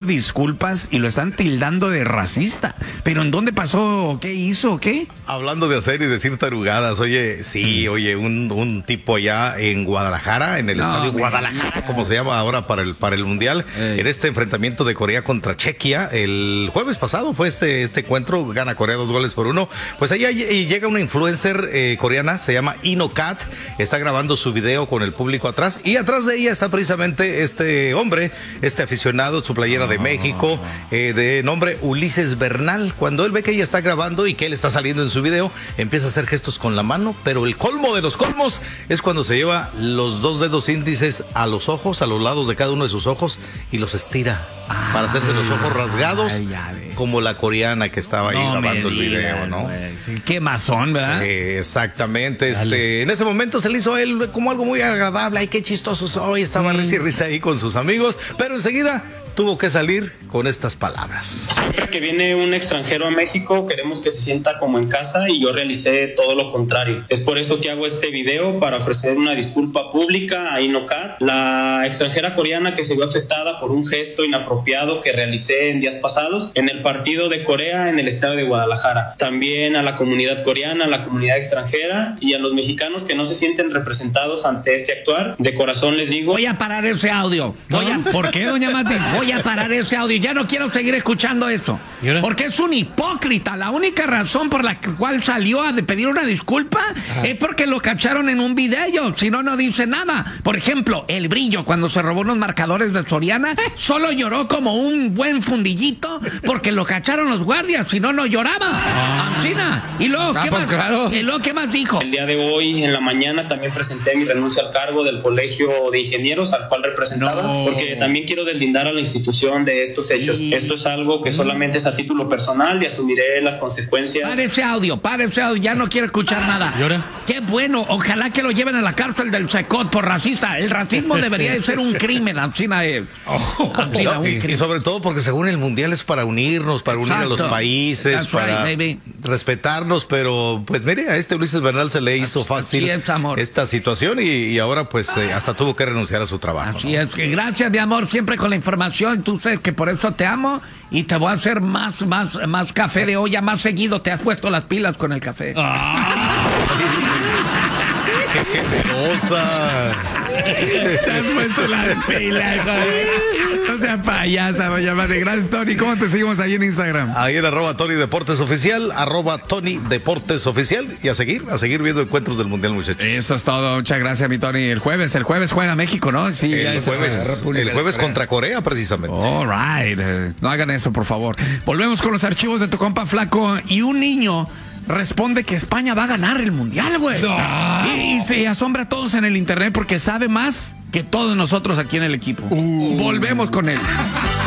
disculpas y lo están tildando de racista. ¿Pero en dónde pasó? ¿Qué hizo? ¿Qué? Hablando de hacer y decir tarugadas, oye, sí, oye, un tipo allá en Guadalajara, en el estadio Guadalajara, como se llama ahora para el Mundial, en este enfrentamiento de Corea contra Chequia, el jueves pasado fue este encuentro, gana Corea 2-1, pues allá llega una influencer coreana, se llama Inokat, está grabando su video con el público atrás, y atrás de ella está precisamente este hombre, este aficionado, su playera de México, de nombre Ulises Bernal. Cuando él ve que ella está grabando y que él está saliendo en su video, empieza a hacer gestos con la mano, pero el colmo de los colmos es cuando se lleva los 2 dedos índices a los ojos, a los lados de cada uno de sus ojos, y los estira para hacerse los ojos rasgados, como la coreana que estaba ahí grabando el video, ¿no? Sí, qué mazón, ¿verdad? Sí, exactamente. En ese momento se le hizo a él como algo muy agradable. Ay, qué chistoso soy. Estaba risa y risa ahí con sus amigos, pero enseguida tuvo que salir con estas palabras. Siempre que viene un extranjero a México, queremos que se sienta como en casa, y yo realicé todo lo contrario. Es por eso que hago este video, para ofrecer una disculpa pública a Inokat, la extranjera coreana que se vio afectada por un gesto inapropiado que realicé en días pasados en el partido de Corea en el estado de Guadalajara. También a la comunidad coreana, a la comunidad extranjera y a los mexicanos que no se sienten representados ante este actuar. De corazón les digo... Voy a parar ese audio. ¿Por qué, doña Mati? Voy a parar ese audio. Ya no quiero seguir escuchando eso. Porque es un hipócrita. La única razón por la cual salió a pedir una disculpa es porque lo cacharon en un video. Si no, no dice nada. Por ejemplo, el Brillo, cuando se robó unos marcadores de Soriana, solo lloró como un buen fundillito porque lo cacharon los guardias. Si no, no lloraba. Ancina. Y luego, ¿qué más dijo? El día de hoy, en la mañana, también presenté mi renuncia al cargo del Colegio de Ingenieros al cual representaba, porque también quiero deslindar a la institución de estos hechos. Esto es algo que solamente es a título personal y asumiré las consecuencias. Para ese audio, ya no quiero escuchar nada. Qué bueno, ojalá que lo lleven a la cárcel del Secot por racista. El racismo debería de ser un crimen, Ancina. Y sobre todo porque según el Mundial es para unirnos, para unir a los países, para respetarnos, pero pues mire, a este Ulises Bernal se le hizo fácil esta situación y ahora pues hasta tuvo que renunciar a su trabajo. Así es, que gracias, mi amor, siempre con la información. Tú sabes que por eso te amo y te voy a hacer más café de olla más seguido. Te has puesto las pilas con el café. ¡Qué generosa! Te has puesto las pilas, joder. No seas payasa, doña Mati. Gracias, Tony. ¿Cómo te seguimos ahí en Instagram? Ahí en @TonyDeportesOficial, @TonyDeportesOficial. Y a seguir viendo encuentros del Mundial, muchachos. Eso es todo. Muchas gracias, mi Tony. El jueves juega México, ¿no? Sí, el jueves contra Corea, precisamente. All right. No hagan eso, por favor. Volvemos con los archivos de tu compa Flaco. Y un niño responde que España va a ganar el Mundial, güey. Y se asombra a todos en el internet porque sabe más que todos nosotros aquí en el equipo. Volvemos con él.